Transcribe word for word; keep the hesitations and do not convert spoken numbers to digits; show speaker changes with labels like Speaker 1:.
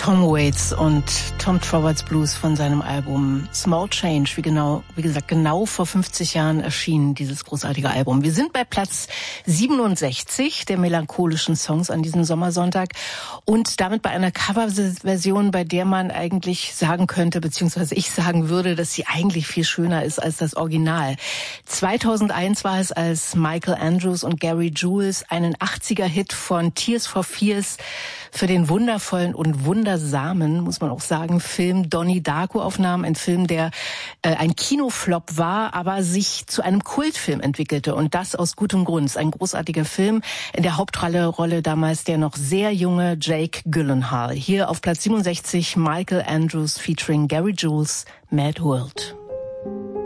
Speaker 1: Tom Waits und Tom Roberts Blues von seinem Album Small Change, wie genau, wie gesagt, genau vor fünfzig Jahren erschienen dieses großartige Album. Wir sind bei Platz siebenundsechzig der melancholischen Songs an diesem Sommersonntag und damit bei einer Coverversion, bei der man eigentlich sagen könnte, beziehungsweise ich sagen würde, dass sie eigentlich viel schöner ist als das Original. zweitausendeins war es, als Michael Andrews und Gary Jules einen achtziger-Hit von Tears for Fears für den wundervollen und wundersamen, muss man auch sagen, Film Donnie Darko aufnahmen. Ein Film, der äh, ein Kinoflop war, aber sich zu einem Kultfilm entwickelte. Und das aus gutem Grund. Ein großartiger Film. In der Hauptrolle Rolle damals der noch sehr junge Jake Gyllenhaal. Hier auf Platz siebenundsechzig Michael Andrews featuring Gary Jules, Mad World.